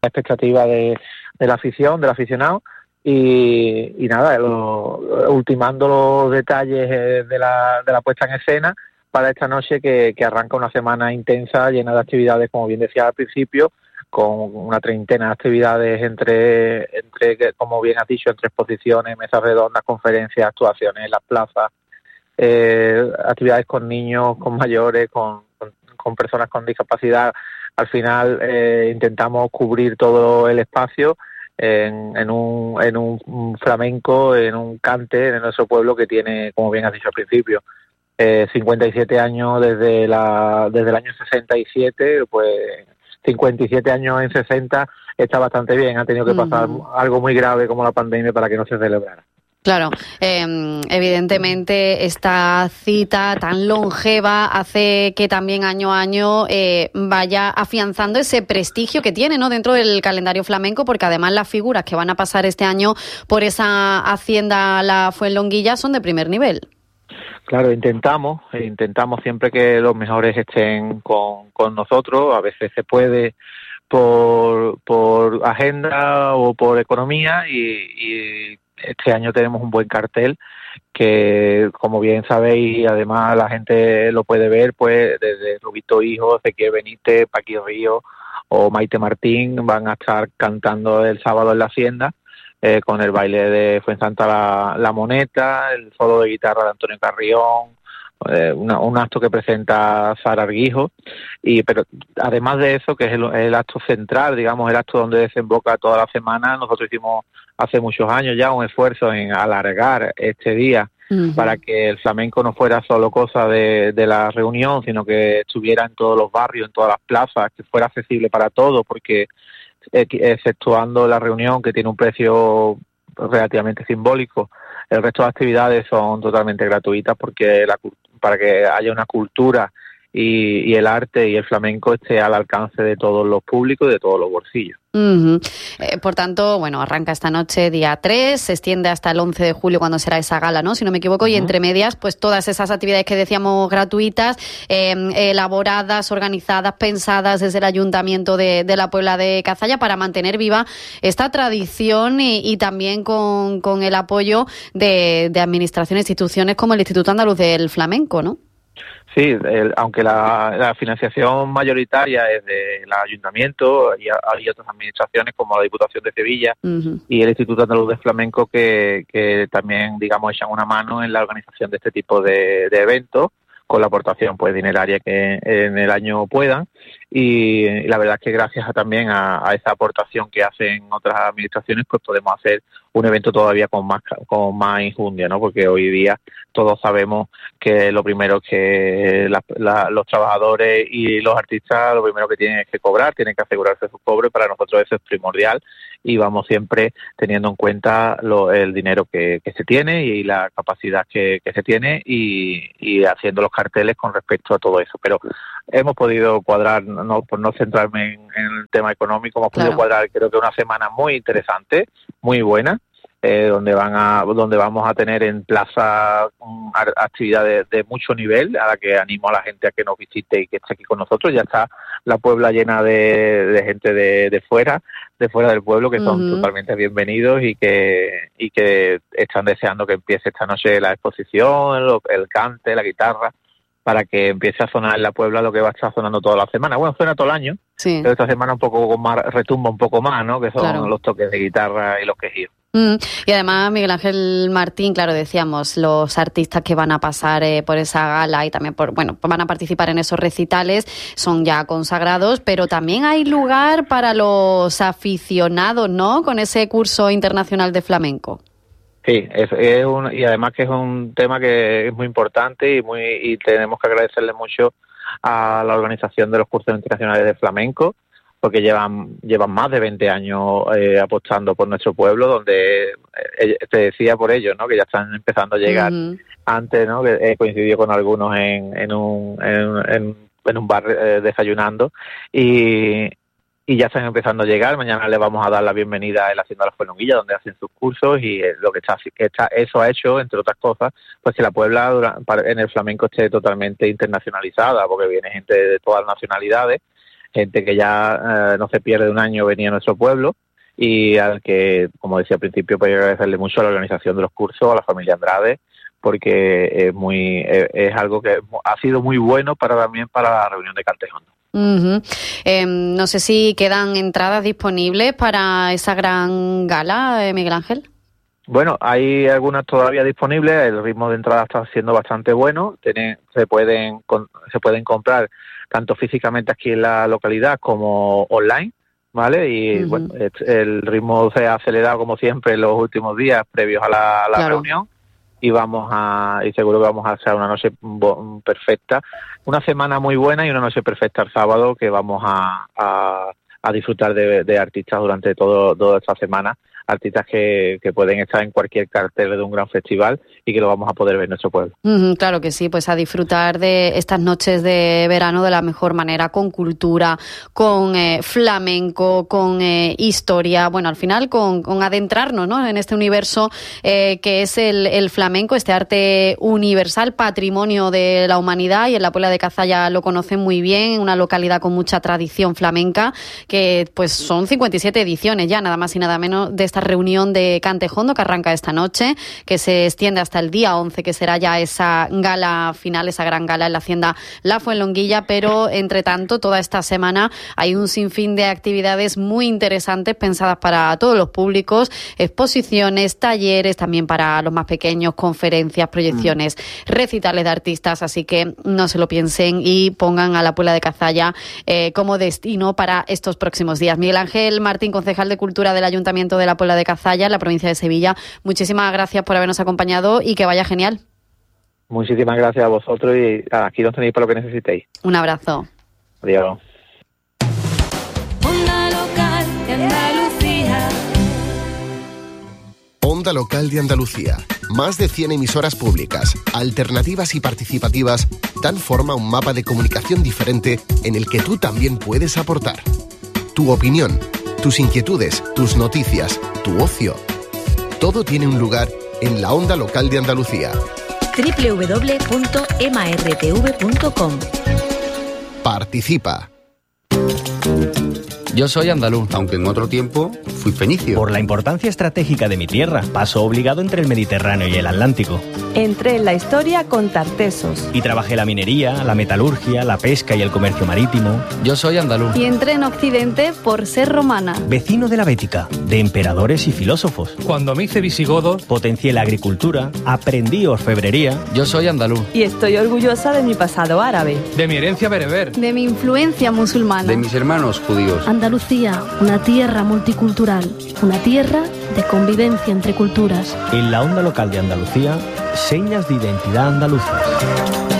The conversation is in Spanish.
expectativa de la afición, del aficionado. Y nada, ultimando los detalles de la puesta en escena para esta noche que arranca una semana intensa, llena de actividades, como bien decía al principio, con una treintena de actividades entre como bien has dicho, entre exposiciones, mesas redondas, conferencias, actuaciones en las plazas, actividades con niños, con mayores, con personas con discapacidad. Al final intentamos cubrir todo el espacio en un flamenco, en un cante de nuestro pueblo que tiene, como bien has dicho al principio, 57 años desde el año 67, pues 57 años en 60 está bastante bien. Ha tenido que pasar algo muy grave como la pandemia para que no se celebrara. Claro, evidentemente esta cita tan longeva hace que también año a año vaya afianzando ese prestigio que tiene, ¿no?, dentro del calendario flamenco, porque además las figuras que van a pasar este año por esa hacienda La Fuenlonguilla son de primer nivel. Claro, intentamos siempre que los mejores estén con nosotros. A veces se puede por agenda o por economía y este año tenemos un buen cartel que, como bien sabéis, además la gente lo puede ver, pues desde Rubito Hijo, Ezequiel Benítez, Paqui Río o Maite Martín van a estar cantando el sábado en la Hacienda, con el baile de Fuensanta la Moneta, el solo de guitarra de Antonio Carrión, un acto que presenta Sara Arguijo, pero además de eso, que es el acto central, digamos, el acto donde desemboca toda la semana, nosotros hicimos hace muchos años ya un esfuerzo en alargar este día para que el flamenco no fuera solo cosa de la reunión, sino que estuviera en todos los barrios, en todas las plazas, que fuera accesible para todos, porque exceptuando la reunión, que tiene un precio relativamente simbólico, el resto de actividades son totalmente gratuitas, porque para que haya una cultura y el arte y el flamenco esté al alcance de todos los públicos y de todos los bolsillos. Por tanto, bueno, arranca esta noche día 3, se extiende hasta el 11 de julio cuando será esa gala, ¿no?, si no me equivoco, y entre medias, pues todas esas actividades que decíamos gratuitas, elaboradas, organizadas, pensadas desde el Ayuntamiento de la Puebla de Cazalla para mantener viva esta tradición y también con el apoyo de administraciones, instituciones como el Instituto Andaluz del Flamenco, ¿no? Sí, aunque la financiación mayoritaria es del Ayuntamiento, y hay otras administraciones como la Diputación de Sevilla y el Instituto Andaluz de Flamenco que también, digamos, echan una mano en la organización de este tipo de eventos, con la aportación pues dineraria que en el año puedan, y la verdad es que gracias también a esa aportación que hacen otras administraciones, pues podemos hacer un evento todavía con más enjundia, ¿no? Porque hoy día todos sabemos que lo primero que los trabajadores y los artistas, lo primero que tienen es que cobrar, tienen que asegurarse su cobro, y para nosotros eso es primordial, y vamos siempre teniendo en cuenta el dinero que se tiene y la capacidad que se tiene, y haciendo los carteles con respecto a todo eso. Pero hemos podido cuadrar, por no centrarme en el tema económico, hemos podido cuadrar, creo que una semana muy interesante, muy buena, donde vamos a tener en plaza actividades de mucho nivel, a la que animo a la gente a que nos visite y que esté aquí con nosotros. Ya está la Puebla llena de gente de fuera del pueblo, que son totalmente bienvenidos y que están deseando que empiece esta noche la exposición, el cante, la guitarra, para que empiece a sonar en la Puebla lo que va a estar sonando toda la semana. Bueno, suena todo el año, pero esta semana un poco más, retumba un poco más, ¿no?, que son los toques de guitarra y los quejíos. Y además, Miguel Ángel Martín, claro, decíamos, los artistas que van a pasar por esa gala y también van a participar en esos recitales son ya consagrados, pero también hay lugar para los aficionados, ¿no?, con ese curso internacional de flamenco. Sí, y además que es un tema que es muy importante y tenemos que agradecerle mucho a la organización de los cursos internacionales de flamenco, porque llevan más de 20 años apostando por nuestro pueblo, donde te decía por ellos, ¿no?, que ya están empezando a llegar. Antes, ¿no?, que he coincidido con algunos en un bar desayunando, y ya están empezando a llegar. Mañana les vamos a dar la bienvenida a la Hacienda La Fuenlonguilla, donde hacen sus cursos, y lo que eso ha hecho, entre otras cosas, pues que la Puebla en el flamenco esté totalmente internacionalizada, porque viene gente de todas las nacionalidades, gente que ya no se pierde un año venía a nuestro pueblo, y al que, como decía al principio, pues agradecerle mucho a la organización de los cursos, a la familia Andrade, porque es algo que ha sido muy bueno también para la reunión de Cantejondo. No sé si quedan entradas disponibles para esa gran gala, Miguel Ángel. Bueno, hay algunas todavía disponibles. El ritmo de entrada está siendo bastante bueno. Se pueden comprar tanto físicamente aquí en la localidad como online, ¿vale? Y bueno, el ritmo se ha acelerado como siempre en los últimos días previos a la reunión, y seguro que vamos a hacer una noche perfecta, una semana muy buena y una noche perfecta el sábado, que vamos a disfrutar de artistas durante toda esta semana, artistas que pueden estar en cualquier cartel de un gran festival y que lo vamos a poder ver en nuestro pueblo. Claro que sí, pues a disfrutar de estas noches de verano de la mejor manera, con cultura, con flamenco, con historia, bueno, al final con adentrarnos, ¿no?, en este universo que es el flamenco, este arte universal, patrimonio de la humanidad, y en la Puebla de Cazalla lo conocen muy bien, una localidad con mucha tradición flamenca, que pues son 57 ediciones ya, nada más y nada menos, de esta reunión de Cantejondo que arranca esta noche, que se extiende hasta el día 11, que será ya esa gala final, esa gran gala en la Hacienda La Fuenlonguilla, pero entre tanto toda esta semana hay un sinfín de actividades muy interesantes pensadas para todos los públicos, exposiciones, talleres, también para los más pequeños, conferencias, proyecciones, recitales de artistas, así que no se lo piensen y pongan a la Puebla de Cazalla como destino para estos próximos días. Miguel Ángel Martín, concejal de Cultura del Ayuntamiento de la Puebla de Cazalla, en la provincia de Sevilla, muchísimas gracias por habernos acompañado y que vaya genial. Muchísimas gracias a vosotros, y aquí nos tenéis para lo que necesitéis. Un abrazo. Adiós. Onda Local de Andalucía. Onda Local de Andalucía. Más de 100 emisoras públicas, alternativas y participativas dan forma a un mapa de comunicación diferente en el que tú también puedes aportar. Tu opinión, tus inquietudes, tus noticias, tu ocio. Todo tiene un lugar en la Onda Local de Andalucía. www.mrtv.com. Participa. Yo soy andaluz, aunque en otro tiempo fui fenicio. Por la importancia estratégica de mi tierra, paso obligado entre el Mediterráneo y el Atlántico. Entré en la historia con Tartesos. Y trabajé la minería, la metalurgia, la pesca y el comercio marítimo. Yo soy andaluz. Y entré en Occidente por ser romana. Vecino de la Bética, de emperadores y filósofos. Cuando me hice visigodo, potencié la agricultura, aprendí orfebrería. Yo soy andaluz. Y estoy orgullosa de mi pasado árabe. De mi herencia bereber. De mi influencia musulmana. De mis hermanos judíos. Andalucía, una tierra multicultural, una tierra de convivencia entre culturas. En la Onda Local de Andalucía, señas de identidad andaluzas.